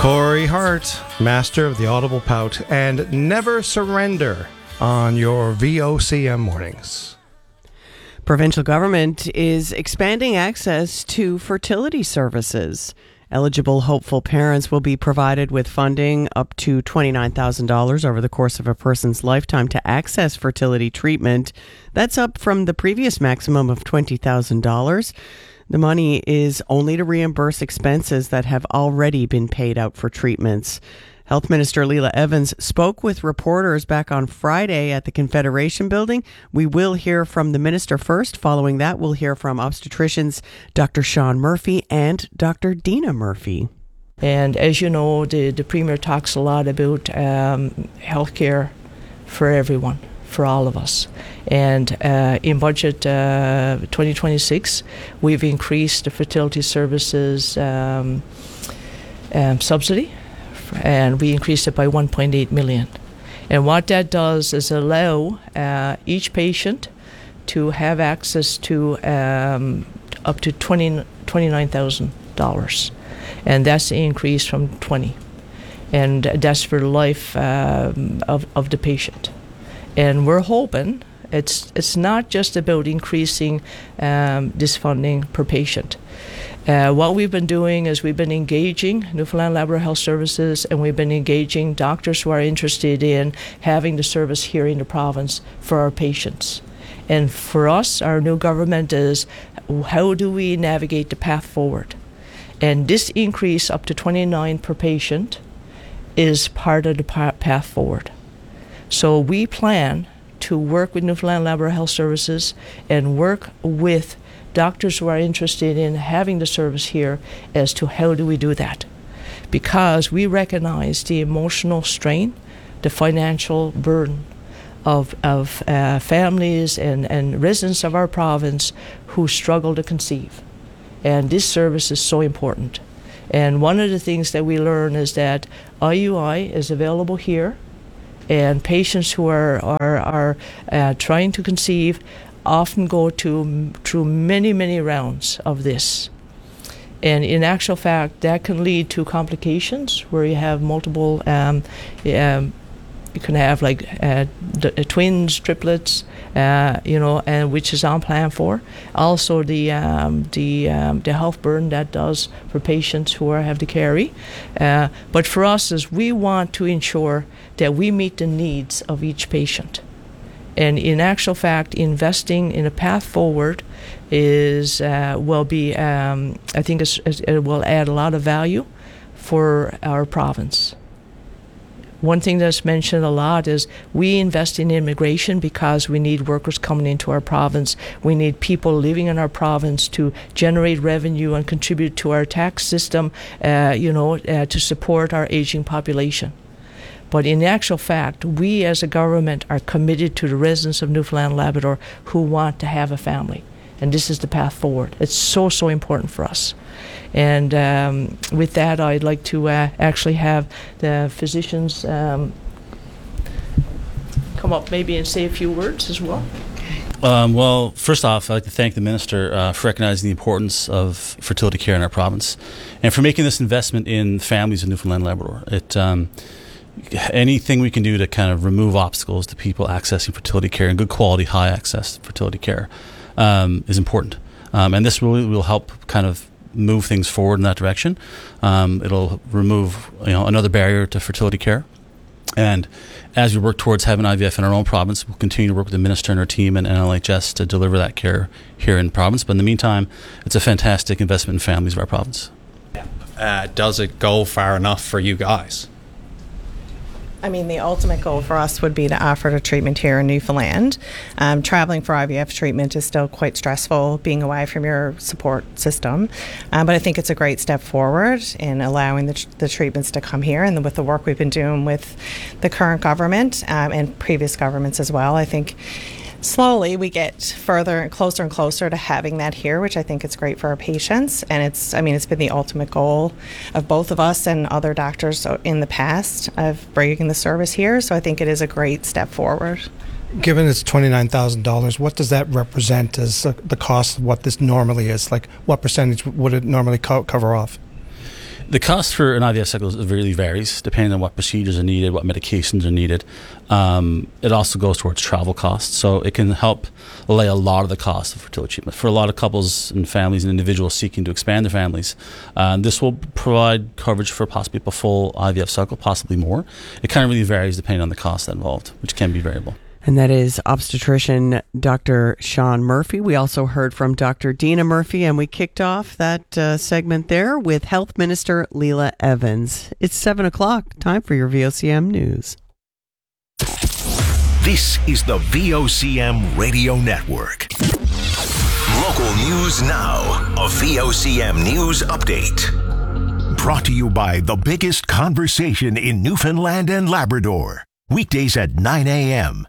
Corey Hart, master of the audible pout, and never surrender on your VOCM mornings. Provincial government is expanding access to fertility services. Eligible hopeful parents will be provided with funding up to $29,000 over the course of a person's lifetime to access fertility treatment. That's up from the previous maximum of $20,000. The money is only to reimburse expenses that have already been paid out for treatments. Health Minister Leela Evans spoke with reporters back on Friday at the Confederation Building. We will hear from the minister first. Following that, we'll hear from obstetricians Dr. Sean Murphy and Dr. Dina Murphy. And as you know, the Premier talks a lot about healthcare for everyone, for all of us. And in budget 2026, we've increased the fertility services subsidy, and we increased it by $1.8 million. And what that does is allow each patient to have access to up to $29,000. And that's the increase from 20. And that's for the life of the patient. And we're hoping it's not just about increasing this funding per patient. What we've been doing is we've been engaging Newfoundland Labrador Health Services, and we've been engaging doctors who are interested in having the service here in the province for our patients. And for us, our new government is, how do we navigate the path forward? And this increase up to 29 per patient is part of the path forward. So we plan to work with Newfoundland Labrador Health Services and work with doctors who are interested in having the service here as to how do we do that. Because we recognize the emotional strain, the financial burden of families and residents of our province who struggle to conceive. And this service is so important. And one of the things that we learn is that IUI is available here, and patients who are trying to conceive often go through many rounds of this. And in actual fact, that can lead to complications where you have multiple, you can have like twins, triplets, and which is on plan for. Also the health burden that does for patients who have to carry. But for us, is we want to ensure that we meet the needs of each patient. And in actual fact, investing in a path forward will be, I think it will add a lot of value for our province. One thing that's mentioned a lot is we invest in immigration because we need workers coming into our province. We need people living in our province to generate revenue and contribute to our tax system, to support our aging population. But in actual fact, we as a government are committed to the residents of Newfoundland Labrador who want to have a family. And this is the path forward. It's so important for us. And with that, I'd like to actually have the physicians come up maybe and say a few words as well. Well, first off, I'd like to thank the Minister for recognizing the importance of fertility care in our province and for making this investment in families in Newfoundland Labrador. Anything we can do to kind of remove obstacles to people accessing fertility care and good quality, high access fertility care is important. And this really will help kind of move things forward in that direction. It'll remove another barrier to fertility care. And as we work towards having IVF in our own province, we'll continue to work with the Minister and our team and NLHS to deliver that care here in the province. But in the meantime, it's a fantastic investment in families of our province. Does it go far enough for you guys? I mean, the ultimate goal for us would be to offer the treatment here in Newfoundland. Traveling for IVF treatment is still quite stressful, being away from your support system. But I think it's a great step forward in allowing the treatments to come here. And with the work we've been doing with the current government and previous governments as well, I think slowly we get closer and closer to having that here, which I think is great for our patients. And it's been the ultimate goal of both of us and other doctors in the past of bringing the service here. So I think it is a great step forward. Given it's $29,000, what does that represent as the cost of what this normally is? Like, what percentage would it normally cover off? The cost for an IVF cycle really varies depending on what procedures are needed, what medications are needed. It also goes towards travel costs, so it can help lay a lot of the cost of fertility treatment. For a lot of couples and families and individuals seeking to expand their families, this will provide coverage for possibly a full IVF cycle, possibly more. It kind of really varies depending on the cost involved, which can be variable. And that is obstetrician Dr. Sean Murphy. We also heard from Dr. Dina Murphy, and we kicked off that segment there with Health Minister Leela Evans. It's 7 o'clock. Time for your VOCM news. This is the VOCM Radio Network. Local news now. A VOCM news update. Brought to you by the biggest conversation in Newfoundland and Labrador. Weekdays at 9 a.m.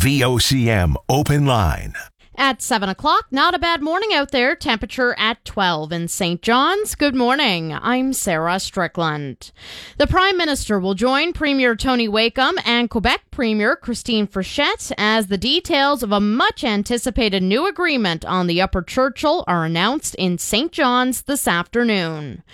VOCM Open Line. At 7 o'clock, not a bad morning out there. Temperature at 12 in St. John's. Good morning. I'm Sarah Strickland. The Prime Minister will join Premier Tony Wakeham and Quebec Premier Christine Frechette as the details of a much-anticipated new agreement on the Upper Churchill are announced in St. John's this afternoon.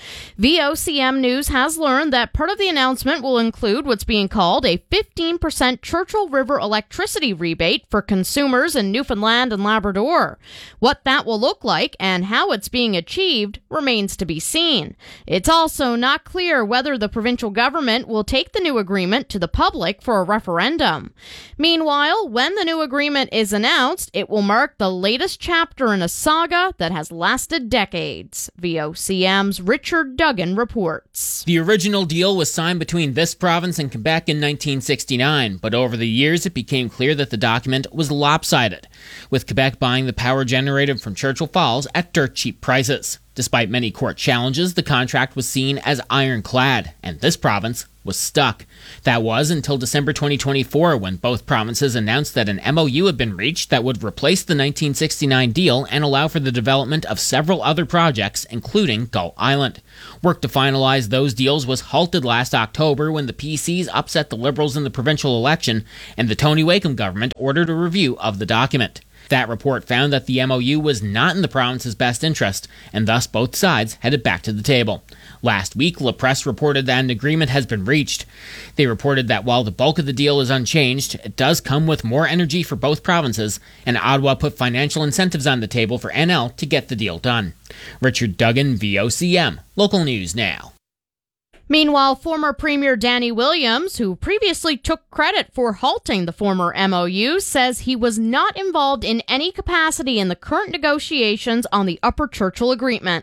VOCM News has learned that part of the announcement will include what's being called a 15% Churchill River electricity rebate for consumers in Newfoundland and Labrador. What that will look like and how it's being achieved remains to be seen. It's also not clear whether the provincial government will take the new agreement to the public for a referendum. Meanwhile, when the new agreement is announced, it will mark the latest chapter in a saga that has lasted decades. VOCM's Richard Duggan reports. The original deal was signed between this province and Quebec in 1969, but over the years it became clear that the document was lopsided, with Quebec buying the power generated from Churchill Falls at dirt cheap prices. Despite many court challenges, the contract was seen as ironclad, and this province was stuck. That was until December 2024, when both provinces announced that an MOU had been reached that would replace the 1969 deal and allow for the development of several other projects, including Gull Island. Work to finalize those deals was halted last October when the PCs upset the Liberals in the provincial election, and the Tony Wakeham government ordered a review of the document. That report found that the MOU was not in the province's best interest, and thus both sides headed back to the table. Last week, La Presse reported that an agreement has been reached. They reported that while the bulk of the deal is unchanged, it does come with more energy for both provinces, and Ottawa put financial incentives on the table for NL to get the deal done. Richard Duggan, VOCM. Local news now. Meanwhile, former Premier Danny Williams, who previously took credit for halting the former MOU, says he was not involved in any capacity in the current negotiations on the Upper Churchill agreement.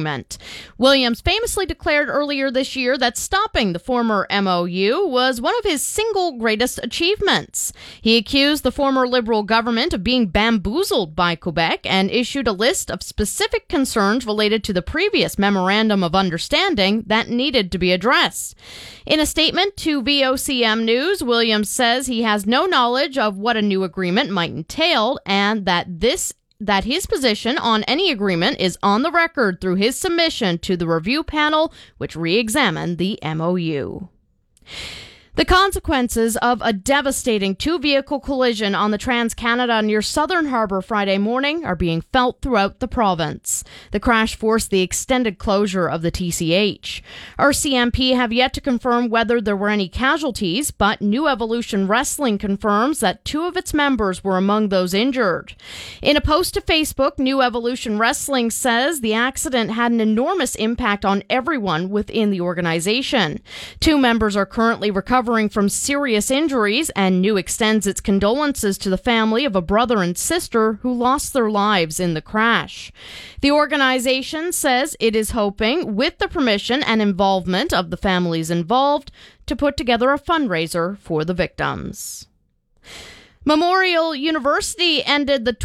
Williams famously declared earlier this year that stopping the former MOU was one of his single greatest achievements. He accused the former Liberal government of being bamboozled by Quebec and issued a list of specific concerns related to the previous Memorandum of Understanding that needed to be addressed. In a statement to VOCM News, Williams says he has no knowledge of what a new agreement might entail and that his position on any agreement is on the record through his submission to the review panel, which re-examined the MOU. The consequences of a devastating two-vehicle collision on the Trans-Canada near Southern Harbour Friday morning are being felt throughout the province. The crash forced the extended closure of the TCH. RCMP have yet to confirm whether there were any casualties, but New Evolution Wrestling confirms that 2 of its members were among those injured. In a post to Facebook, New Evolution Wrestling says the accident had an enormous impact on everyone within the organization. 2 members are currently recovering from serious injuries, and New extends its condolences to the family of a brother and sister who lost their lives in the crash. The organization says it is hoping, with the permission and involvement of the families involved, to put together a fundraiser for the victims. Memorial University ended the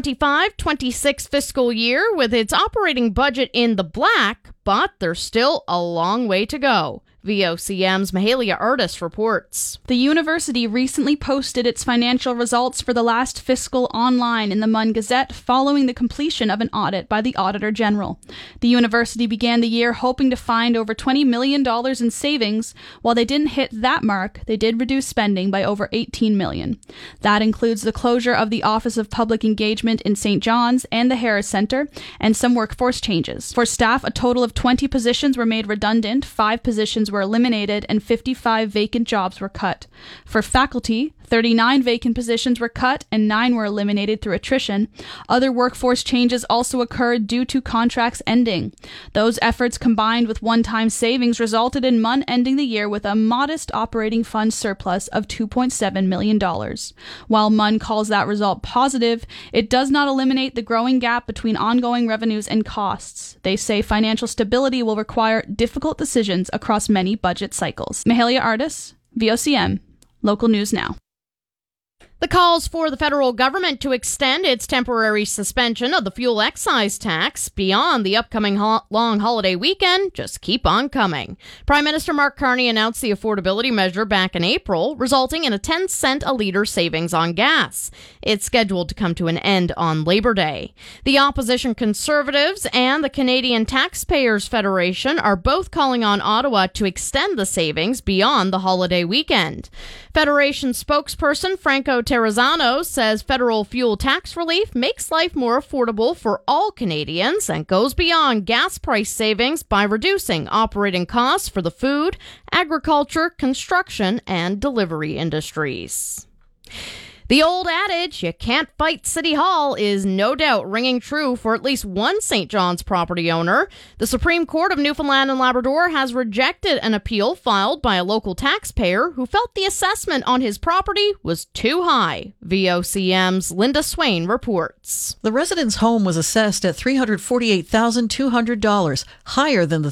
2025-26 fiscal year with its operating budget in the black, but there's still a long way to go. VOCM's Mahalia Artis reports. The university recently posted its financial results for the last fiscal online in the Mun Gazette following the completion of an audit by the Auditor General. The university began the year hoping to find over $20 million in savings. While they didn't hit that mark, they did reduce spending by over $18 million. That includes the closure of the Office of Public Engagement in St. John's and the Harris Centre, and some workforce changes. For staff, a total of of 20 positions were made redundant, 5 positions were eliminated, and 55 vacant jobs were cut. For faculty, 39 vacant positions were cut and 9 were eliminated through attrition. Other workforce changes also occurred due to contracts ending. Those efforts combined with one-time savings resulted in MUN ending the year with a modest operating fund surplus of $2.7 million. While MUN calls that result positive, it does not eliminate the growing gap between ongoing revenues and costs. They say financial stability will require difficult decisions across many budget cycles. Mahalia Artis, VOCM, Local News Now. The calls for the federal government to extend its temporary suspension of the fuel excise tax beyond the upcoming long holiday weekend just keep on coming. Prime Minister Mark Carney announced the affordability measure back in April, resulting in a 10-cent a litre savings on gas. It's scheduled to come to an end on Labor Day. The opposition Conservatives and the Canadian Taxpayers Federation are both calling on Ottawa to extend the savings beyond the holiday weekend. Federation spokesperson Franco Terrazzano says federal fuel tax relief makes life more affordable for all Canadians and goes beyond gas price savings by reducing operating costs for the food, agriculture, construction, and delivery industries. The old adage, you can't fight City Hall, is no doubt ringing true for at least one St. John's property owner. The Supreme Court of Newfoundland and Labrador has rejected an appeal filed by a local taxpayer who felt the assessment on his property was too high. VOCM's Linda Swain reports. The resident's home was assessed at $348,200, higher than the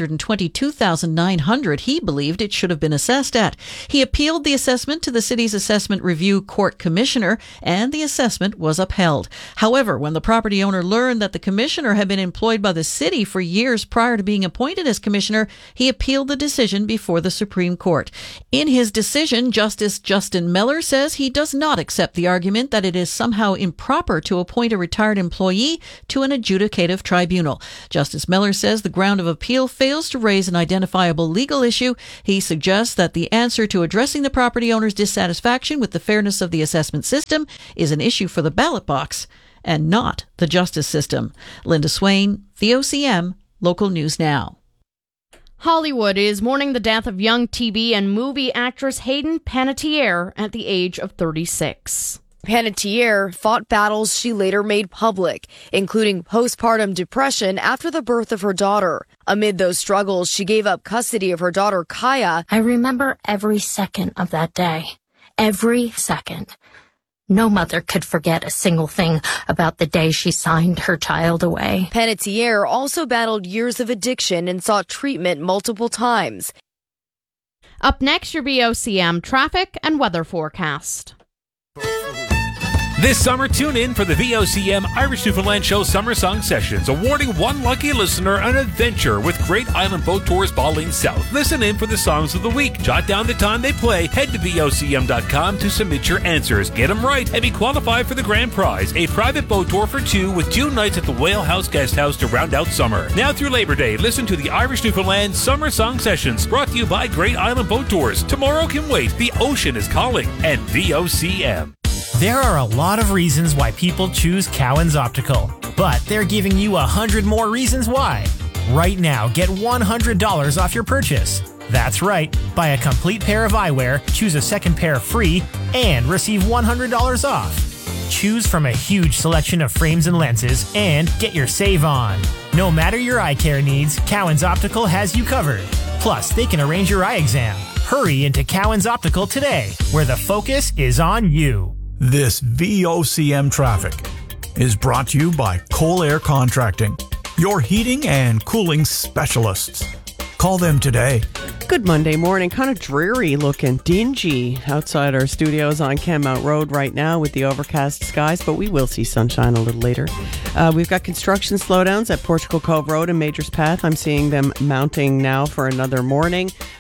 $322,900 he believed it should have been assessed at. He appealed the assessment to the city's Assessment Review Court Commissioner, and the assessment was upheld. However, when the property owner learned that the commissioner had been employed by the city for years prior to being appointed as commissioner, he appealed the decision before the Supreme Court. In his decision, Justice Justin Miller says he does not accept the argument that it is somehow improper to appoint a retired employee to an adjudicative tribunal. Justice Miller says the ground of appeal fails to raise an identifiable legal issue. He suggests that the answer to addressing the property owner's dissatisfaction with the fairness of the assessment system is an issue for the ballot box and not the justice system. Linda Swain, VOCM, Local News Now. Hollywood is mourning the death of young TV and movie actress Hayden Panettiere at the age of 36. Panettiere fought battles she later made public, including postpartum depression after the birth of her daughter. Amid those struggles, she gave up custody of her daughter, Kaya. I remember every second of that day. Every second. No mother could forget a single thing about the day she signed her child away. Panettiere also battled years of addiction and sought treatment multiple times. Up next, your VOCM traffic and weather forecast. This summer, tune in for the VOCM Irish Newfoundland Show Summer Song Sessions, awarding one lucky listener an adventure with Great Island Boat Tours Ballin South. Listen in for the songs of the week. Jot down the time they play. Head to VOCM.com to submit your answers. Get them right and be qualified for the grand prize, a private boat tour for 2 with 2 nights at the Whale House Guest House to round out summer. Now through Labor Day, listen to the Irish Newfoundland Summer Song Sessions, brought to you by Great Island Boat Tours. Tomorrow can wait. The ocean is calling. And VOCM. There are a lot of reasons why people choose Cowan's Optical, but they're giving you 100 more reasons why. Right now, get $100 off your purchase. That's right. Buy a complete pair of eyewear, choose a second pair free, and receive $100 off. Choose from a huge selection of frames and lenses and get your save on. No matter your eye care needs, Cowan's Optical has you covered. Plus, they can arrange your eye exam. Hurry into Cowan's Optical today, where the focus is on you. This VOCM traffic is brought to you by Cole Air Contracting, your heating and cooling specialists. Call them today. Good Monday morning. Kind of dreary looking, dingy outside our studios on Kenmount Road right now with the overcast skies, but we will see sunshine a little later. We've got construction slowdowns at Portugal Cove Road and Majors Path. I'm seeing them mounting now for another morning.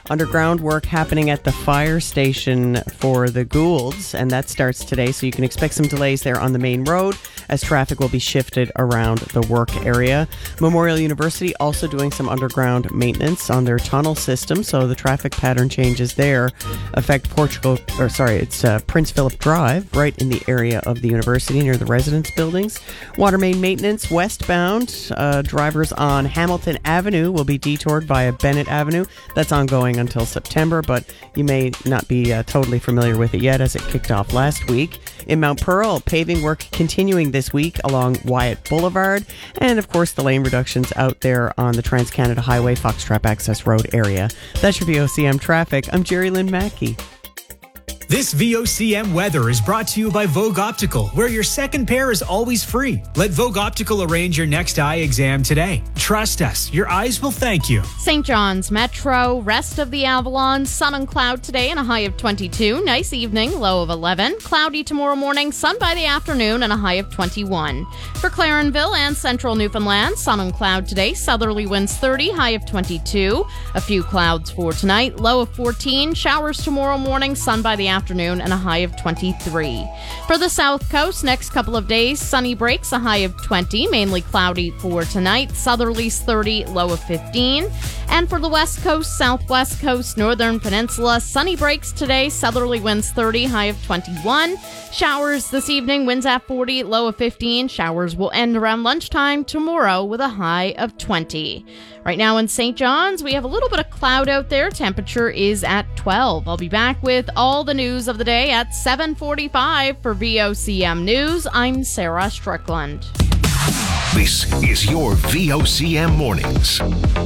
underground work happening at the fire station for the Goulds, and that starts today, so you can expect some delays there on the main road as traffic will be shifted around the work area. Memorial University also doing some underground maintenance on their tunnel system, so the traffic pattern changes there affect Prince Philip Drive, right in the area of the university near the residence buildings. Water main maintenance westbound. Drivers on Hamilton Avenue will be detoured via Bennett Avenue. That's ongoing until September, but you may not be totally familiar with it yet as it kicked off last week. In Mount Pearl, paving work continuing this week along Wyatt Boulevard, and of course the lane reductions out there on the Trans-Canada Highway Foxtrap Access Road area. That's your VOCM traffic. I'm Jerry Lynn Mackey. This VOCM weather is brought to you by Vogue Optical, where your second pair is always free. Let Vogue Optical arrange your next eye exam today. Trust us, your eyes will thank you. St. John's Metro, rest of the Avalon, sun and cloud today and a high of 22. Nice evening, low of 11. Cloudy tomorrow morning, sun by the afternoon and a high of 21. For Clarenville and central Newfoundland, sun and cloud today, southerly winds 30, high of 22. A few clouds for tonight, low of 14. Showers tomorrow morning, sun by the afternoon and a high of 23. For the South Coast, next couple of days, sunny breaks, a high of 20, mainly cloudy for tonight, southerlies 30, low of 15. And for the West Coast, Southwest Coast, Northern Peninsula, sunny breaks today, southerly winds 30, high of 21. Showers this evening, winds at 40, low of 15. Showers will end around lunchtime tomorrow with a high of 20. Right now in St. John's, we have a little bit of cloud out there. Temperature is at 12. I'll be back with all the news of the day at 7:45 for VOCM News. I'm Sarah Strickland. This is your VOCM Mornings.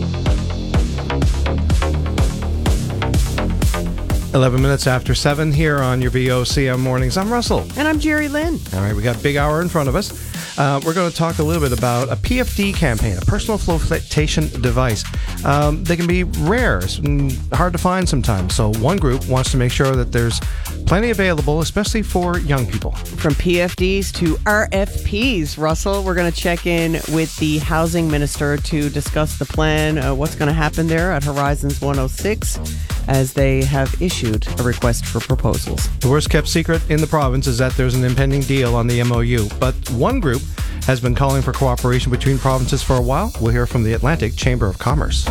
11 minutes after 7 here on your VOCM Mornings. I'm Russell. And I'm Jerry Lynn. All right, we got a big hour in front of us. We're going to talk a little bit about a PFD campaign, a personal flotation device. They can be rare and hard to find sometimes. So one group wants to make sure that there's plenty available, especially for young people. From PFDs to RFPs, Russell, we're going to check in with the housing minister to discuss the plan, what's going to happen there at Horizons 106 as they have issued a request for proposals. The worst kept secret in the province is that there's an impending deal on the MOU, but one group has been calling for cooperation between provinces for a while. We'll hear from the Atlantic Chamber of Commerce.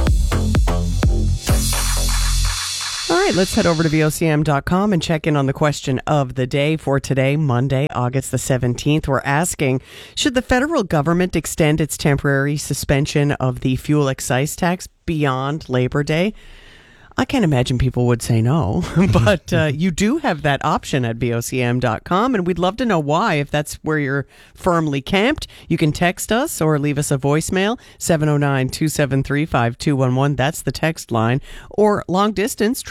All right, let's head over to VOCM.com and check in on the question of the day for today, Monday, August the 17th. We're asking, should the federal government extend its temporary suspension of the fuel excise tax beyond Labor Day? I can't imagine people would say no, but you do have that option at VOCM.com, and we'd love to know why. If that's where you're firmly camped, you can text us or leave us a voicemail, 709-273-5211. That's the text line. Or long distance,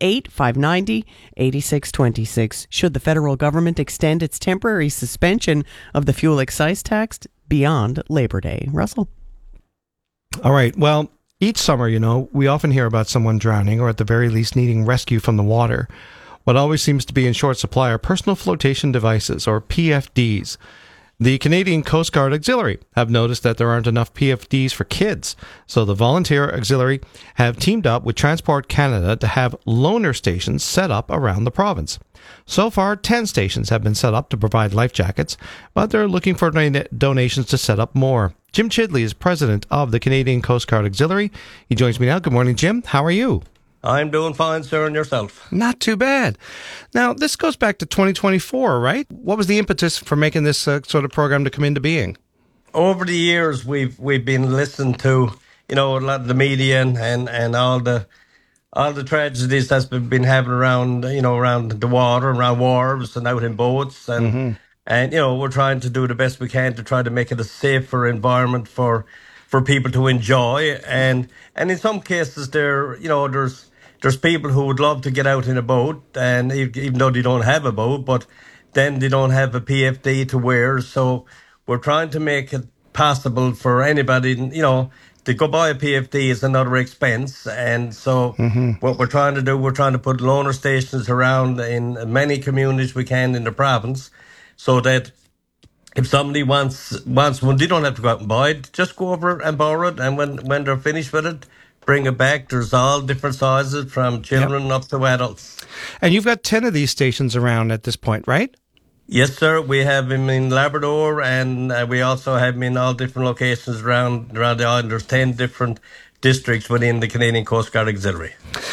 888-590-8626. Should the federal government extend its temporary suspension of the fuel excise tax beyond Labor Day? Russell? All right, well, each summer, we often hear about someone drowning or at the very least needing rescue from the water. What always seems to be in short supply are personal flotation devices, or PFDs. The Canadian Coast Guard Auxiliary have noticed that there aren't enough PFDs for kids, so the Volunteer Auxiliary have teamed up with Transport Canada to have loaner stations set up around the province. So far, 10 stations have been set up to provide life jackets, but they're looking for donations to set up more. Jim Chidley is president of the Canadian Coast Guard Auxiliary. He joins me now. Good morning, Jim. How are you? I'm doing fine, sir, and yourself? Not too bad. Now, this goes back to 2024, right? What was the impetus for making this sort of program to come into being? Over the years, we've been listening to, a lot of the media and all the tragedies that's been happening around, around the water, around wharves and out in boats. And, and we're trying to do the best we can to try to make it a safer environment for people to enjoy. And in some cases, there's people who would love to get out in a boat, and even though they don't have a boat, but then they don't have a PFD to wear. So we're trying to make it possible for anybody, to go buy a PFD is another expense. And so what we're trying to do, we're trying to put loaner stations around in many communities we can in the province, so that if somebody wants one, they don't have to go out and buy it. Just go over and borrow it, and when they're finished with it, bring it back. There's all different sizes from children up to adults. And you've got 10 of these stations around at this point, right? Yes, sir. We have them in Labrador, and we also have them in all different locations around the island. There's 10 different districts within the Canadian Coast Guard Auxiliary.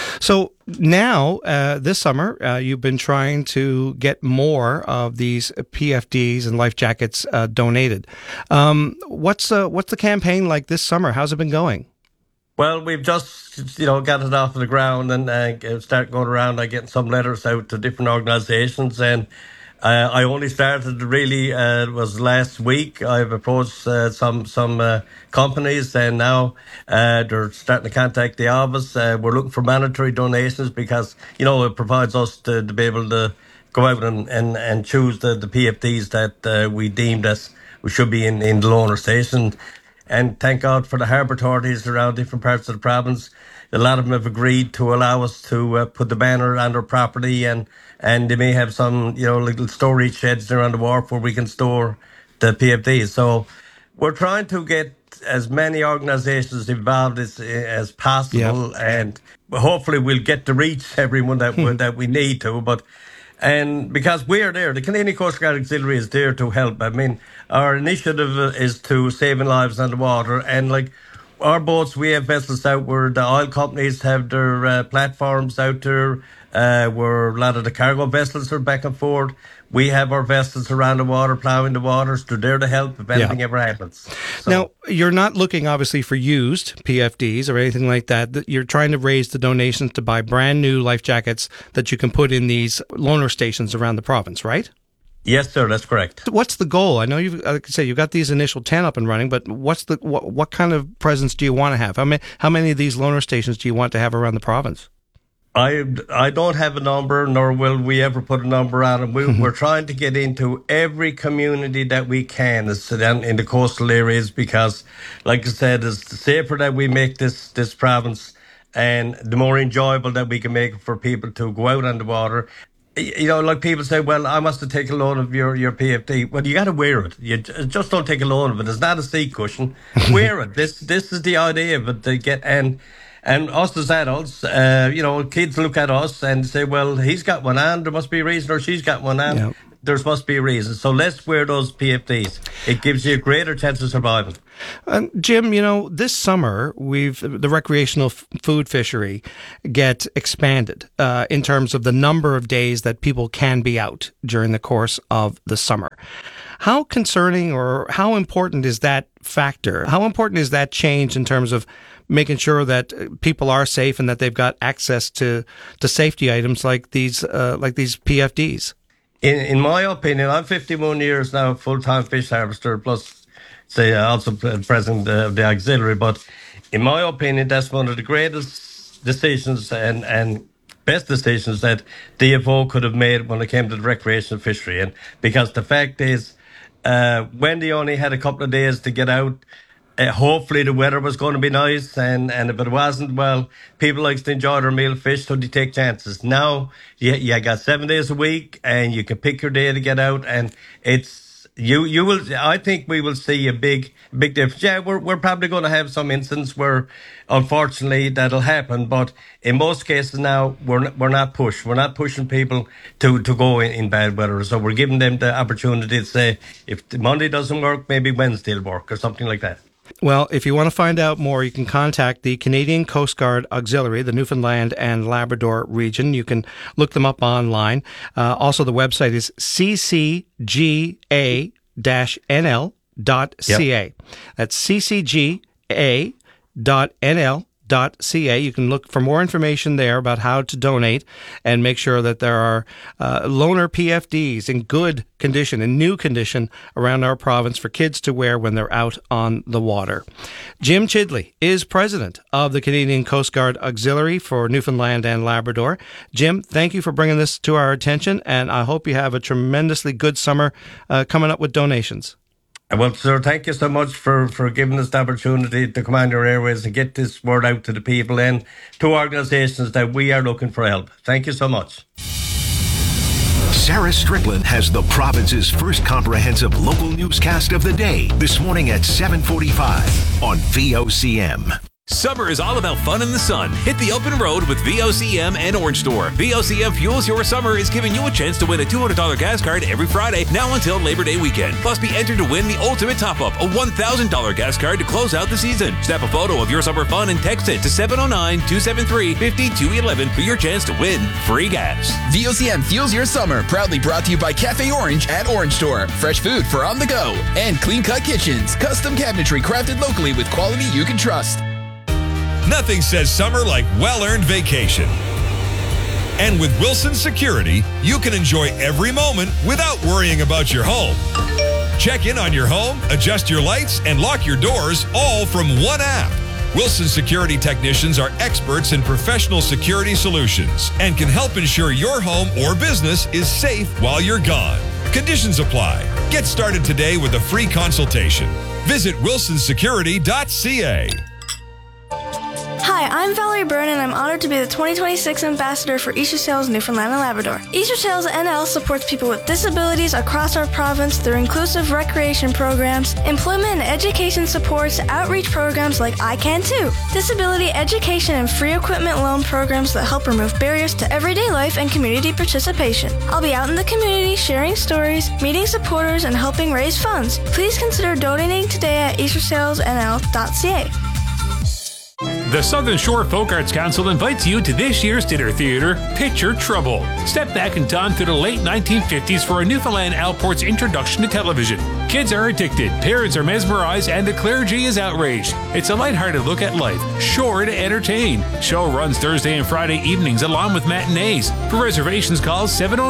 So now, this summer, you've been trying to get more of these PFDs and life jackets donated. What's the campaign like this summer? How's it been going? Well, we've just, got it off the ground and start going around and getting some letters out to different organisations. And I only started really, it was last week. I've approached some companies, and now they're starting to contact the office. We're looking for mandatory donations because, it provides us to be able to go out and choose the PFDs that we deemed as we should be in the loaner station. And thank God for the harbour authorities around different parts of the province. A lot of them have agreed to allow us to put the banner on their property, and they may have some, little storage sheds around the wharf where we can store the PFDs. So we're trying to get as many organisations involved as possible, and hopefully we'll get to reach everyone that we need to. And because we are there, the Canadian Coast Guard Auxiliary is there to help. I mean, our initiative is to saving lives on the water, and our boats, we have vessels out where the oil companies have their platforms out there, where a lot of the cargo vessels are back and forth. We have our vessels around the water, ploughing the waters. They're there to help if anything ever happens. So, now, you're not looking, obviously, for used PFDs or anything like that. You're trying to raise the donations to buy brand new life jackets that you can put in these loaner stations around the province, right? Yes, sir, that's correct. What's the goal? I know you've got these initial 10 up and running, but what kind of presence do you want to have? How many of these loaner stations do you want to have around the province? I don't have a number, nor will we ever put a number on it. We're trying to get into every community that we can in the coastal areas because, like I said, it's the safer that we make this province and the more enjoyable that we can make it for people to go out on the water. Like people say, well, I must have taken a load of your PFD. Well, you got to wear it. You just don't take a load of it. It's not a seat cushion. Wear it. This is the idea of it. To get and us as adults, kids look at us and say, well, he's got one on. There must be a reason, or she's got one on. Yep. There must be a reason. So let's wear those PFDs. It gives you a greater chance of surviving. Jim, this summer, the recreational food fishery get expanded in terms of the number of days that people can be out during the course of the summer. How concerning or how important is that factor? How important is that change in terms of making sure that people are safe and that they've got access to safety items like these PFDs? In my opinion, I'm 51 years now, full-time fish harvester, plus, also president of the auxiliary. But in my opinion, that's one of the greatest decisions and best decisions that DFO could have made when it came to the recreational fishery. And because the fact is, when they only had a couple of days to get out, hopefully the weather was going to be nice, and if it wasn't, well, people like to enjoy their meal fish, so they take chances. Now, you got 7 days a week, and you can pick your day to get out, and it's you will. I think we will see a big difference. Yeah, we're probably going to have some instances where, unfortunately, that'll happen, but in most cases now, we're not pushed. We're not pushing people to go in bad weather, so we're giving them the opportunity to say, if Monday doesn't work, maybe Wednesday will work, or something like that. Well, if you want to find out more, you can contact the Canadian Coast Guard Auxiliary, the Newfoundland and Labrador region. You can look them up online. Also, the website is ccga-nl.ca. Yep. That's ccga.nl.ca. You can look for more information there about how to donate and make sure that there are loaner PFDs in good condition, in new condition around our province for kids to wear when they're out on the water. Jim Chidley is president of the Canadian Coast Guard Auxiliary for Newfoundland and Labrador. Jim, thank you for bringing this to our attention, and I hope you have a tremendously good summer coming up with donations. Well, sir, thank you so much for giving us the opportunity to come on your airways and get this word out to the people and to organisations that we are looking for help. Thank you so much. Sarah Strickland has the province's first comprehensive local newscast of the day this morning at 7:45 on VOCM. Summer is all about fun in the sun. Hit the open road with VOCM and Orange Store. VOCM Fuels Your Summer is giving you a chance to win a $200 gas card every Friday, now until Labor Day weekend. Plus, be entered to win the ultimate top-up, a $1,000 gas card to close out the season. Snap a photo of your summer fun and text it to 709-273-5211 for your chance to win free gas. VOCM Fuels Your Summer, proudly brought to you by Cafe Orange at Orange Store. Fresh food for on the go. And Clean Cut Kitchens, custom cabinetry crafted locally with quality you can trust. Nothing says summer like well-earned vacation. And with Wilson Security, you can enjoy every moment without worrying about your home. Check in on your home, adjust your lights, and lock your doors all from one app. Wilson Security technicians are experts in professional security solutions and can help ensure your home or business is safe while you're gone. Conditions apply. Get started today with a free consultation. Visit wilsonsecurity.ca. Hi, I'm Valerie Byrne, and I'm honored to be the 2026 Ambassador for Easter Sales Newfoundland and Labrador. Easter Sales NL supports people with disabilities across our province through inclusive recreation programs, employment and education supports, outreach programs like I Can Too, disability education and free equipment loan programs that help remove barriers to everyday life and community participation. I'll be out in the community sharing stories, meeting supporters, and helping raise funds. Please consider donating today at eastersalesnl.ca. The Southern Shore Folk Arts Council invites you to this year's dinner theater, Picture Trouble. Step back in time to the late 1950s for a Newfoundland Alport's introduction to television. Kids are addicted, parents are mesmerized, and the clergy is outraged. It's a lighthearted look at life, sure to entertain. Show runs Thursday and Friday evenings along with matinees. For reservations, call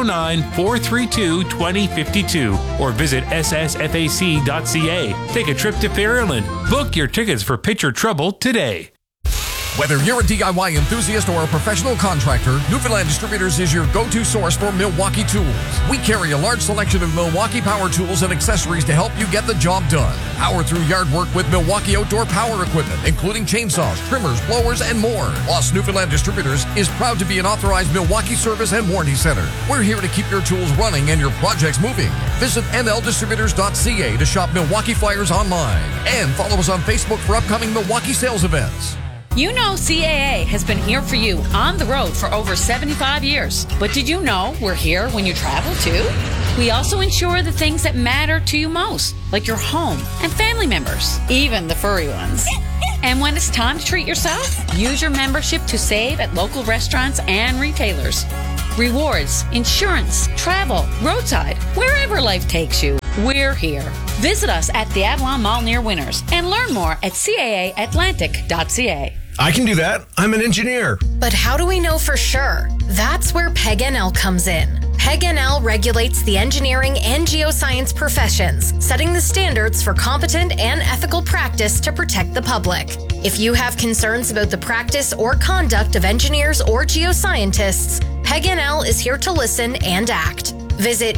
709-432-2052 or visit ssfac.ca. Take a trip to Fairyland. Book your tickets for Picture Trouble today. Whether you're a DIY enthusiast or a professional contractor, Newfoundland Distributors is your go-to source for Milwaukee tools. We carry a large selection of Milwaukee power tools and accessories to help you get the job done. Power through yard work with Milwaukee outdoor power equipment, including chainsaws, trimmers, blowers, and more. Plus, Newfoundland Distributors is proud to be an authorized Milwaukee service and warranty center. We're here to keep your tools running and your projects moving. Visit nldistributors.ca to shop Milwaukee flyers online. And follow us on Facebook for upcoming Milwaukee sales events. You know CAA has been here for you on the road for over 75 years. But did you know we're here when you travel too? We also insure the things that matter to you most, like your home and family members, even the furry ones. And when it's time to treat yourself, use your membership to save at local restaurants and retailers. Rewards, insurance, travel, roadside, wherever life takes you, we're here. Visit us at the Avalon Mall near Winners and learn more at caaatlantic.ca. I can do that. I'm an engineer. But how do we know for sure? That's where PEG NL comes in. PEG NL regulates the engineering and geoscience professions, setting the standards for competent and ethical practice to protect the public. If you have concerns about the practice or conduct of engineers or geoscientists, PEG NL is here to listen and act. Visit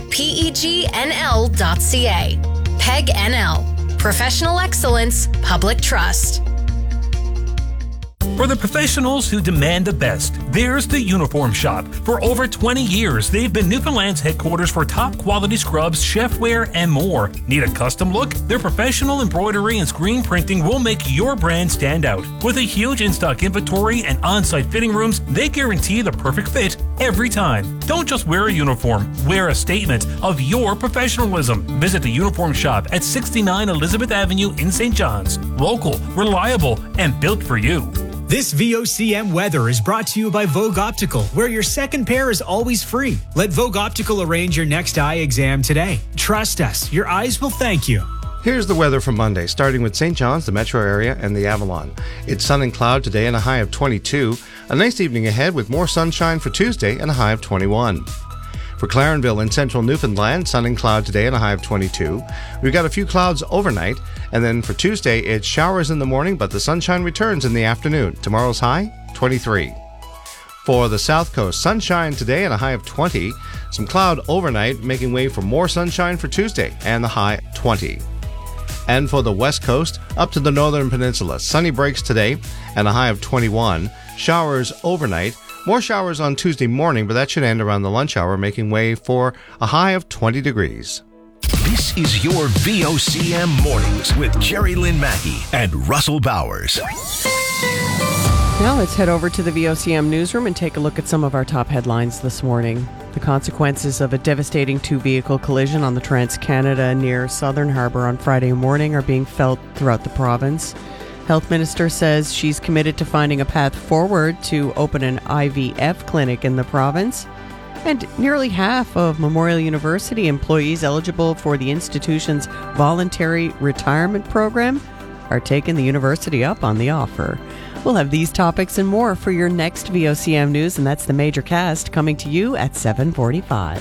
pegnl.ca. PEG NL. Professional excellence, public trust. For the professionals who demand the best, there's the Uniform Shop. For over 20 years, they've been Newfoundland's headquarters for top quality scrubs, chefware, and more. Need a custom look? Their professional embroidery and screen printing will make your brand stand out. With a huge in-stock inventory and on-site fitting rooms, they guarantee the perfect fit every time. Don't just wear a uniform, wear a statement of your professionalism. Visit the Uniform Shop at 69 Elizabeth Avenue in St. John's. Local, reliable, and built for you. This VOCM weather is brought to you by Vogue Optical, where your second pair is always free. Let Vogue Optical arrange your next eye exam today. Trust us, your eyes will thank you. Here's the weather for Monday, starting with St. John's, the metro area, and the Avalon. It's sun and cloud today and a high of 22. A nice evening ahead with more sunshine for Tuesday and a high of 21. For Clarenville in central Newfoundland, sun and cloud today and a high of 22. We've got a few clouds overnight, and then for Tuesday, it's showers in the morning, but the sunshine returns in the afternoon. Tomorrow's high, 23. For the South Coast, sunshine today and a high of 20. Some cloud overnight, making way for more sunshine for Tuesday and the high 20. And for the West Coast, up to the Northern Peninsula, sunny breaks today and a high of 21. Showers overnight. More showers on Tuesday morning, but that should end around the lunch hour, making way for a high of 20 degrees. This is your VOCM Mornings with Jerry Lynn Mackey and Russell Bowers. Now let's head over to the VOCM newsroom and take a look at some of our top headlines this morning. The consequences of a devastating two-vehicle collision on the Trans-Canada near Southern Harbour on Friday morning are being felt throughout the province. Health Minister says she's committed to finding a path forward to open an IVF clinic in the province. And nearly half of Memorial University employees eligible for the institution's voluntary retirement program are taking the university up on the offer. We'll have these topics and more for your next VOCM News, and that's the Major Cast coming to you at 7:45.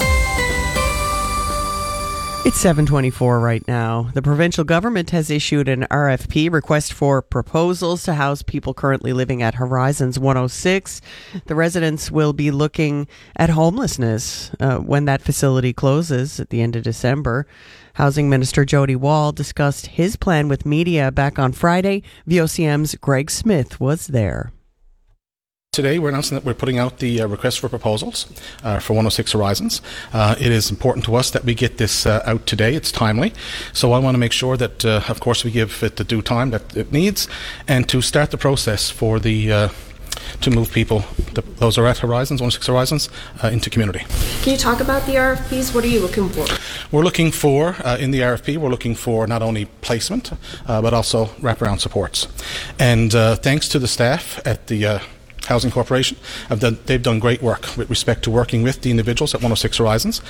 It's 7:24 right now. The provincial government has issued an RFP, request for proposals, to house people currently living at Horizons 106. The residents will be looking at homelessness when that facility closes at the end of December. Housing Minister Jody Wall discussed his plan with media back on Friday. VOCM's Greg Smith was there. Today, we're announcing that we're putting out the request for proposals for 106 Horizons. It is important to us that we get this out today. It's timely. So I want to make sure that, of course, we give it the due time that it needs, and to start the process for the to move people, those are at Horizons, 106 Horizons, into community. Can you talk about the RFPs? What are you looking for? We're looking for, in the RFP, we're looking for not only placement, but also wraparound supports. And thanks to the staff at the Housing Corporation, they've done great work with respect to working with the individuals at 106 Horizons,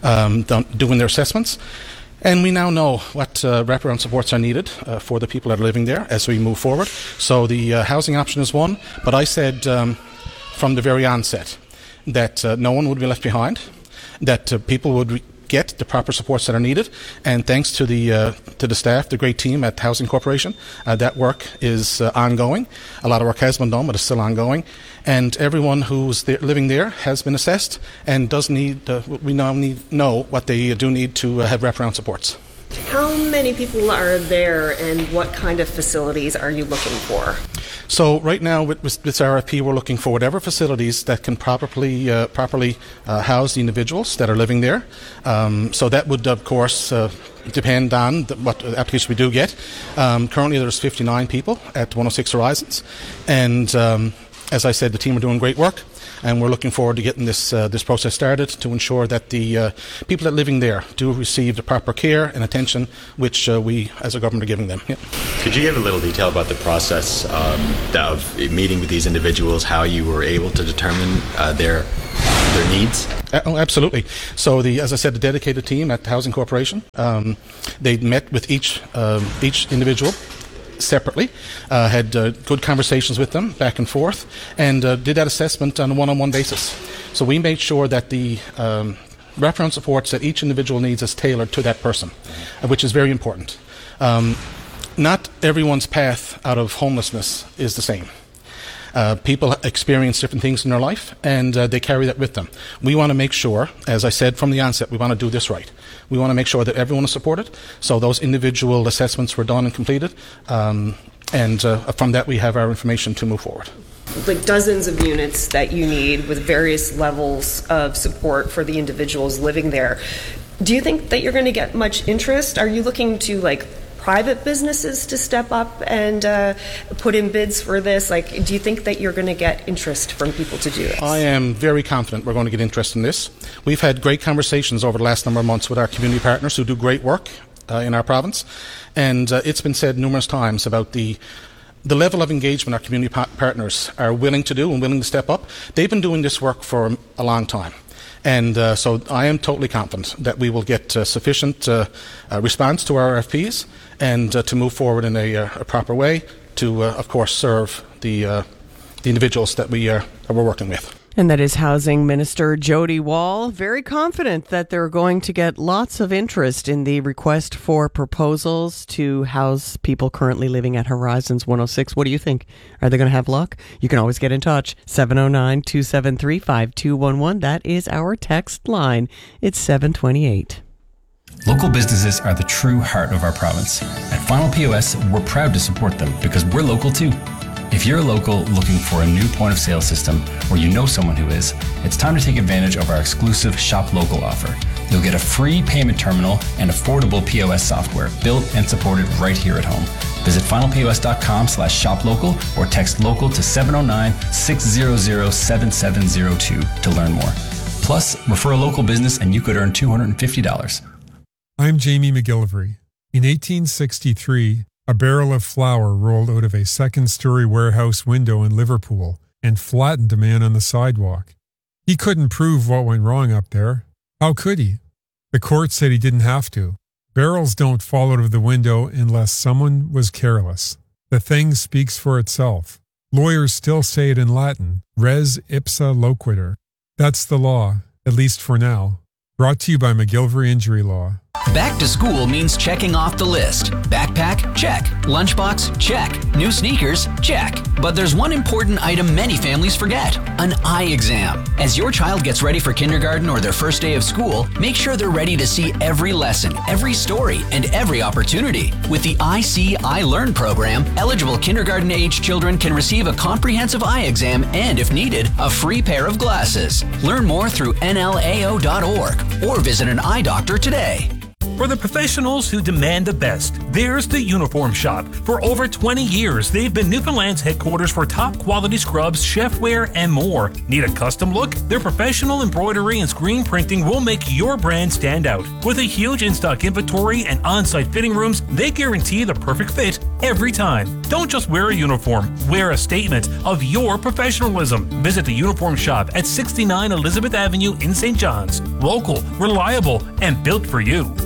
doing their assessments. And we now know what wraparound supports are needed for the people that are living there as we move forward. So the housing option is one, but I said from the very onset that no one would be left behind, that people would get the proper supports that are needed. And thanks to the staff, the great team at Housing Corporation, that work is ongoing. A lot of work has been done, but it's still ongoing. And everyone who's living there has been assessed and does need. We now know what they do need to have wraparound supports. How many people are there, and what kind of facilities are you looking for? So right now with this RFP, we're looking for whatever facilities that can properly house the individuals that are living there. So that would, of course, depend on what application we do get. Currently there's 59 people at 106 Horizons, and as I said, the team are doing great work, and we're looking forward to getting this process started to ensure that the people that are living there do receive the proper care and attention which we as a government are giving them. Yeah. Could you give a little detail about the process of meeting with these individuals, how you were able to determine their needs? Oh, absolutely. So, as I said, the dedicated team at the Housing Corporation, they met with each individual separately, had good conversations with them back and forth, and did that assessment on a one-on-one basis. So we made sure that the wraparound supports that each individual needs is tailored to that person, which is very important. Not everyone's path out of homelessness is the same. People experience different things in their life, and they carry that with them. We want to make sure, as I said from the onset, we want to do this right. We want to make sure that everyone is supported. So those individual assessments were done and completed, and from that we have our information to move forward. Like dozens of units that you need with various levels of support for the individuals living there. Do you think that you're going to get much interest? Are you looking to private businesses to step up and put in bids for this? Do you think that you're going to get interest from people to do this? I am very confident we're going to get interest in this. We've had great conversations over the last number of months with our community partners who do great work in our province, and it's been said numerous times about the level of engagement our community partners are willing to do and willing to step up. They've been doing this work for a long time. And so I am totally confident that we will get sufficient response to our RFPs and to move forward in a proper way to, of course, serve the individuals that we're working with. And that is Housing Minister Jody Wall. Very confident that they're going to get lots of interest in the request for proposals to house people currently living at Horizons 106. What do you think? Are they going to have luck? You can always get in touch. 709-273-5211. That is our text line. It's 728. Local businesses are the true heart of our province. At Final POS, we're proud to support them because we're local too. If you're a local looking for a new point of sale system, or you know someone who is, it's time to take advantage of our exclusive Shop Local offer. You'll get a free payment terminal and affordable POS software built and supported right here at home. Visit finalpos.com/shoplocal or text local to 709-600-7702 to learn more. Plus, refer a local business and you could earn $250. I'm Jamie McGillivray. In 1863, a barrel of flour rolled out of a second-story warehouse window in Liverpool and flattened a man on the sidewalk. He couldn't prove what went wrong up there. How could he? The court said he didn't have to. Barrels don't fall out of the window unless someone was careless. The thing speaks for itself. Lawyers still say it in Latin, res ipsa loquitur. That's the law, at least for now. Brought to you by McGillivray Injury Law. Back to school means checking off the list. Backpack? Check. Lunchbox? Check. New sneakers? Check. But there's one important item many families forget: an eye exam. As your child gets ready for kindergarten or their first day of school, make sure they're ready to see every lesson, every story, and every opportunity. With the I See, I Learn program, eligible kindergarten-age children can receive a comprehensive eye exam and, if needed, a free pair of glasses. Learn more through nlao.org or visit an eye doctor today. For the professionals who demand the best, there's the Uniform Shop. For over 20 years, they've been Newfoundland's headquarters for top quality scrubs, chefware, and more. Need a custom look? Their professional embroidery and screen printing will make your brand stand out. With a huge in-stock inventory and on-site fitting rooms, they guarantee the perfect fit every time. Don't just wear a uniform, wear a statement of your professionalism. Visit the Uniform Shop at 69 Elizabeth Avenue in St. John's. Local, reliable, and built for you.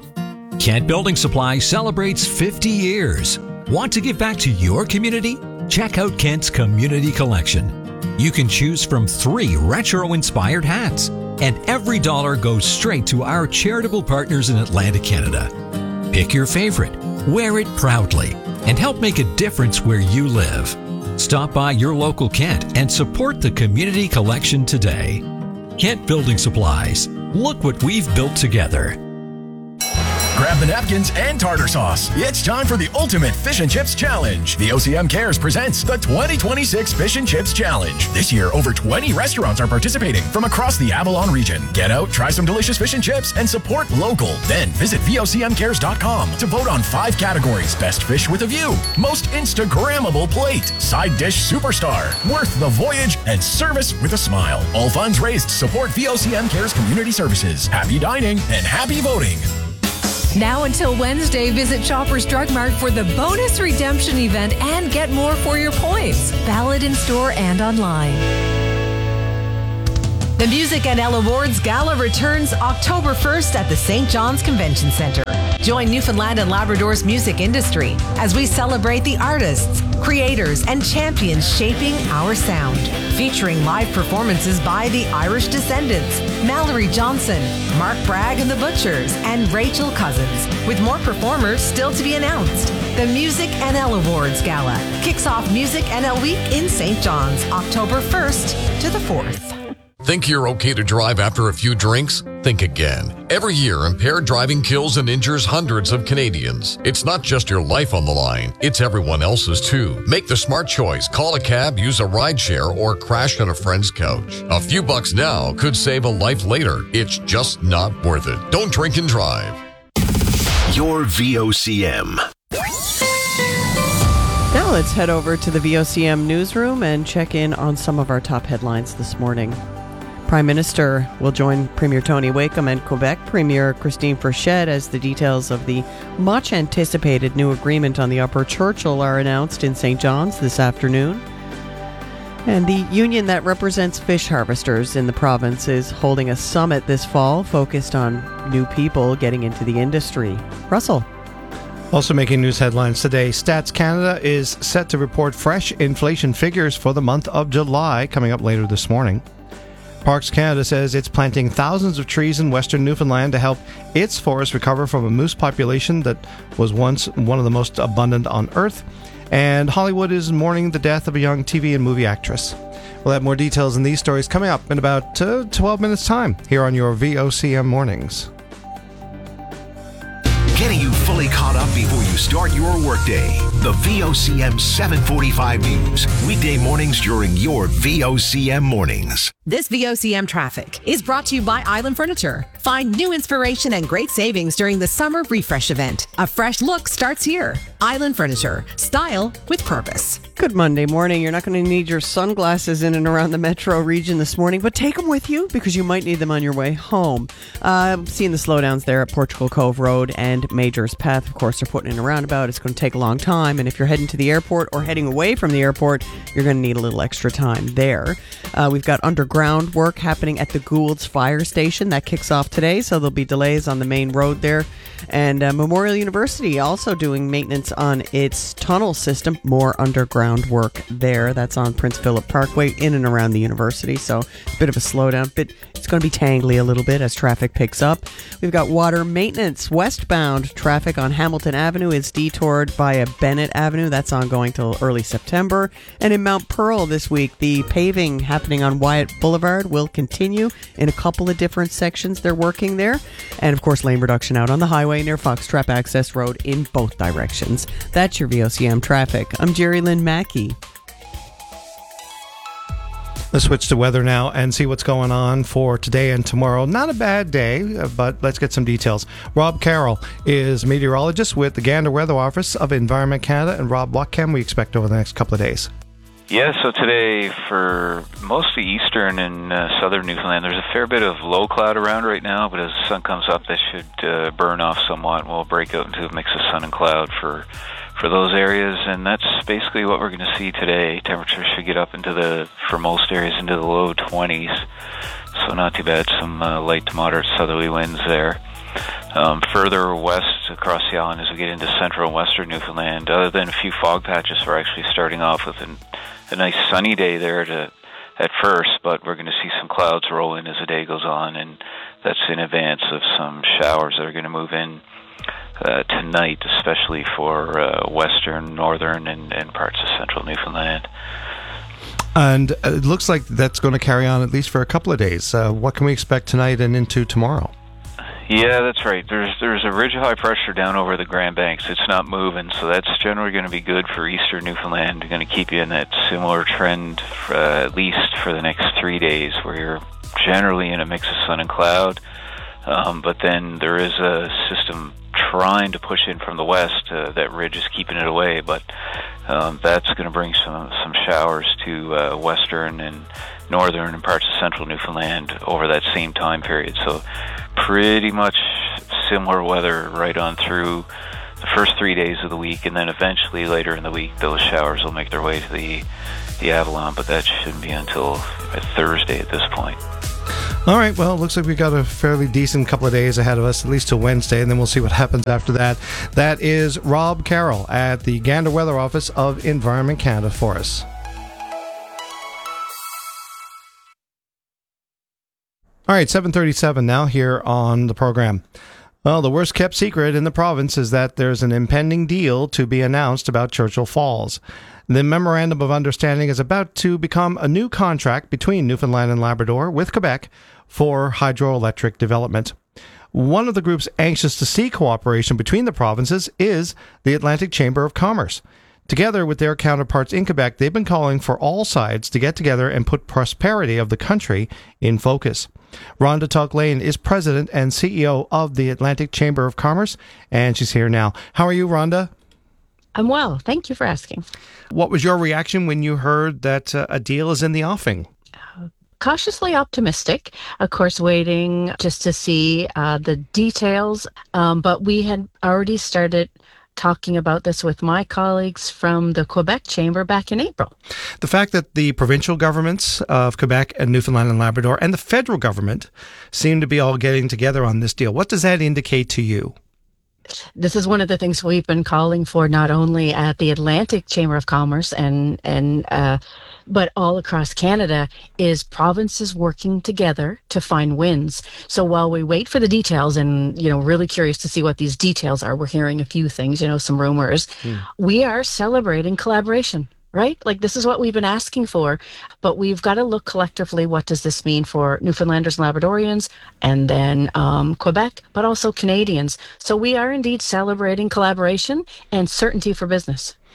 Kent Building Supply celebrates 50 years. Want to give back to your community? Check out Kent's Community Collection. You can choose from 3 retro-inspired hats, and every dollar goes straight to our charitable partners in Atlantic Canada. Pick your favorite, wear it proudly, and help make a difference where you live. Stop by your local Kent and support the Community Collection today. Kent Building Supplies. Look what we've built together. Grab the napkins and tartar sauce. It's time for the Ultimate Fish and Chips Challenge. The OCM Cares presents the 2026 Fish and Chips Challenge. This year, over 20 restaurants are participating from across the Avalon region. Get out, try some delicious fish and chips, and support local. Then visit VOCMcares.com to vote on 5 categories: Best Fish with a View, Most Instagrammable Plate, Side Dish Superstar, Worth the Voyage, and Service with a Smile. All funds raised support VOCM Cares Community Services. Happy dining and happy voting. Now until Wednesday, visit Shoppers Drug Mart for the bonus redemption event and get more for your points. Valid in store and online. The Music NL Awards Gala returns October 1st at the St. John's Convention Centre. Join Newfoundland and Labrador's music industry as we celebrate the artists, creators, and champions shaping our sound. Featuring live performances by the Irish Descendants, Mallory Johnson, Mark Bragg and the Butchers, and Rachel Cousins, with more performers still to be announced. The Music NL Awards Gala kicks off Music NL Week in St. John's, October 1st to the 4th. Think you're okay to drive after a few drinks? Think again. Every year, impaired driving kills and injures hundreds of Canadians. It's not just your life on the line, it's everyone else's too. Make the smart choice. Call a cab, use a rideshare, or crash on a friend's couch. A few bucks now could save a life later. It's just not worth it. Don't drink and drive. Your VOCM. Now let's head over to the VOCM newsroom and check in on some of our top headlines this morning. Prime Minister will join Premier Tony Wakeham and Quebec Premier Christine Frechette as the details of the much-anticipated new agreement on the Upper Churchill are announced in St. John's this afternoon. And the union that represents fish harvesters in the province is holding a summit this fall focused on new people getting into the industry. Russell. Also making news headlines today, Stats Canada is set to report fresh inflation figures for the month of July coming up later this morning. Parks Canada says it's planting thousands of trees in western Newfoundland to help its forests recover from a moose population that was once one of the most abundant on Earth. And Hollywood is mourning the death of a young TV and movie actress. We'll have more details on these stories coming up in about 12 minutes' time here on your VOCM Mornings. Getting you fully caught up before you start your workday. The VOCM 745 News. Weekday mornings during your VOCM mornings. This VOCM traffic is brought to you by Island Furniture. Find new inspiration and great savings during the Summer Refresh event. A fresh look starts here. Island Furniture. Style with purpose. Good Monday morning. You're not going to need your sunglasses in and around the metro region this morning, but take them with you because you might need them on your way home. Seeing the slowdowns there at Portugal Cove Road and Major's Path. Of course, they're putting in a roundabout. It's going to take a long time, and if you're heading to the airport or heading away from the airport, you're going to need a little extra time there. We've got underground work happening at the Gould's Fire Station. That kicks off today, so there'll be delays on the main road there. And Memorial University also doing maintenance on its tunnel system. More underground work there. That's on Prince Philip Parkway in and around the university. So a bit of a slowdown. But it's going to be tangly a little bit as traffic picks up. We've got water maintenance. Westbound traffic on Hamilton Avenue is detoured via Bennett Avenue. That's ongoing till early September. And in Mount Pearl this week, the paving happening on Wyatt Boulevard will continue in a couple of different sections. They're working there. And of course, lane reduction out on the highway near Foxtrap Access Road in both directions. That's your VOCM traffic. I'm Jerry Lynn Mackey. Let's switch to weather now and see what's going on for today and tomorrow. Not a bad day, but let's get some details. Rob Carroll is meteorologist with the Gander Weather Office of Environment Canada. And Rob, what can we expect over the next couple of days? Yeah, so today for mostly eastern and southern Newfoundland, there's a fair bit of low cloud around right now, but as the sun comes up, that should burn off somewhat, and we'll break out into a mix of sun and cloud for those areas, and that's basically what we're going to see today. Temperatures should get up for most areas, into the low 20s, so not too bad. Some light to moderate southerly winds there. Further west across the island as we get into central and western Newfoundland, other than a few fog patches, we're actually starting off with a nice sunny day there at first, but we're going to see some clouds roll in as the day goes on, and that's in advance of some showers that are going to move in tonight, especially for western, northern, and parts of central Newfoundland. And it looks like that's going to carry on at least for a couple of days. What can we expect tonight and into tomorrow? Yeah, that's right. There's a ridge of high pressure down over the Grand Banks. It's not moving, so that's generally going to be good for eastern Newfoundland. We're going to keep you in that similar trend at least for the next 3 days, where you're generally in a mix of sun and cloud. But then there is a system trying to push in from the west. That ridge is keeping it away, but that's going to bring some showers to western and northern and parts of central Newfoundland over that same time period. So pretty much similar weather right on through the first 3 days of the week, and then eventually later in the week those showers will make their way to the Avalon, but that shouldn't be until Thursday at this point. All right, well, it looks like we've got a fairly decent couple of days ahead of us, at least till Wednesday, and then we'll see what happens after that. That is Rob Carroll at the Gander Weather Office of Environment Canada for us. All right, 7:37 now here on the program. Well, the worst kept secret in the province is that there's an impending deal to be announced about Churchill Falls. The Memorandum of Understanding is about to become a new contract between Newfoundland and Labrador with Quebec for hydroelectric development. One of the groups anxious to see cooperation between the provinces is the Atlantic Chamber of Commerce. Together with their counterparts in Quebec, they've been calling for all sides to get together and put prosperity of the country in focus. Rhonda Tulk-Lane is president and CEO of the Atlantic Chamber of Commerce, and she's here now. How are you, Rhonda? I'm well. Thank you for asking. What was your reaction when you heard that a deal is in the offing? Cautiously optimistic, of course, waiting just to see the details. But we had already started talking about this with my colleagues from the Quebec Chamber back in April. The fact that the provincial governments of Quebec and Newfoundland and Labrador and the federal government seem to be all getting together on this deal, what does that indicate to you? This is one of the things we've been calling for, not only at the Atlantic Chamber of Commerce but all across Canada, is provinces working together to find wins. So while we wait for the details and, really curious to see what these details are, we're hearing a few things, some rumors, we are celebrating collaboration. Right? Like, this is what we've been asking for, but we've got to look collectively, what does this mean for Newfoundlanders and Labradorians, and then Quebec, but also Canadians. So we are indeed celebrating collaboration and certainty for business.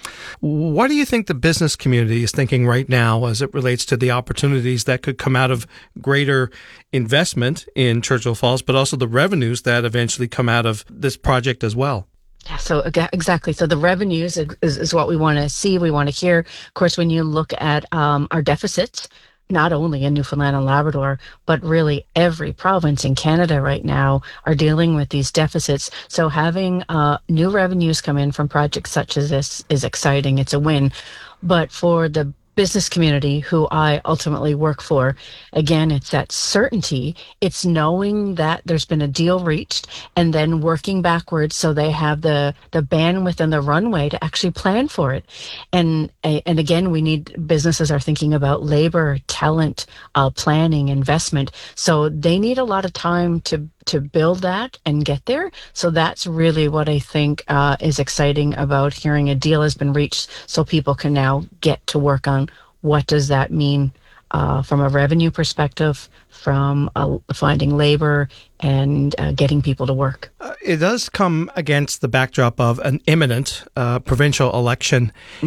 What do you think the business community is thinking right now as it relates to the opportunities that could come out of greater investment in Churchill Falls, but also the revenues that eventually come out of this project as well? Yeah, so exactly. So the revenues is what we want to see, we want to hear. Of course, when you look at our deficits, not only in Newfoundland and Labrador, but really every province in Canada right now are dealing with these deficits. So having new revenues come in from projects such as this is exciting. It's a win. But for the business community who I ultimately work for, again, it's that certainty. It's knowing that there's been a deal reached and then working backwards so they have the bandwidth and the runway to actually plan for it. And again, we need, businesses are thinking about labor, talent, planning, investment. So they need a lot of time to build that and get there. So that's really what I think is exciting about hearing a deal has been reached so people can now get to work on what does that mean from a revenue perspective, from finding labor and getting people to work. It does come against the backdrop of an imminent provincial election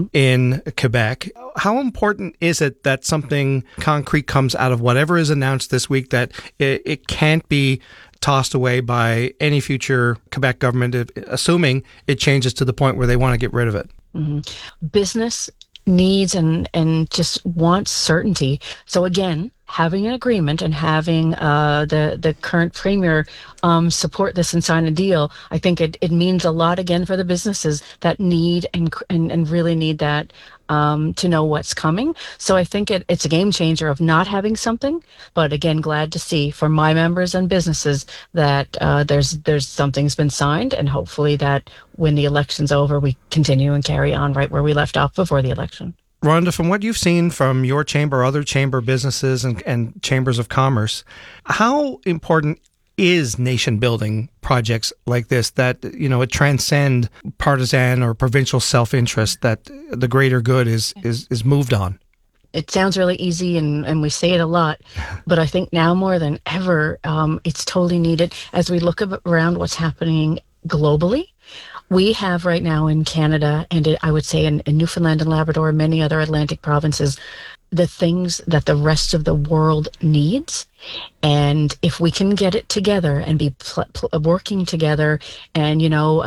in Quebec. How important is it that something concrete comes out of whatever is announced this week, that it can't be tossed away by any future Quebec government, assuming it changes to the point where they want to get rid of it? Business needs and just wants certainty. So again, having an agreement and having the current premier support this and sign a deal, I think it means a lot again for the businesses that need and really need that to know what's coming. So I think it's a game changer of not having something, but again, glad to see for my members and businesses that there's something's been signed, and hopefully that when the election's over, we continue and carry on right where we left off before the election. Rhonda, from what you've seen from your chamber, other chamber businesses and chambers of commerce, how important is nation building projects like this that, it transcend partisan or provincial self-interest, that the greater good is moved on? It sounds really easy and we say it a lot, but I think now more than ever, it's totally needed as we look around what's happening globally. We have right now in Canada, and I would say in Newfoundland and Labrador and many other Atlantic provinces, the things that the rest of the world needs. And if we can get it together and be working together and,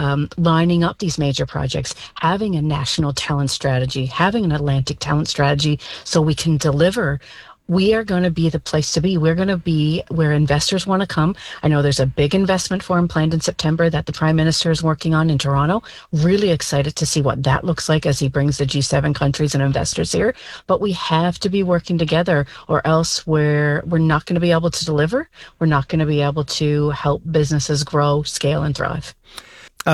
lining up these major projects, having a national talent strategy, having an Atlantic talent strategy so we can deliver, we are going to be the place to be. We're going to be where investors want to come. I know there's a big investment forum planned in September that the Prime Minister is working on in Toronto. Really excited to see what that looks like as he brings the G7 countries and investors here. But we have to be working together, or else we're not going to be able to deliver. We're not going to be able to help businesses grow, scale, and thrive.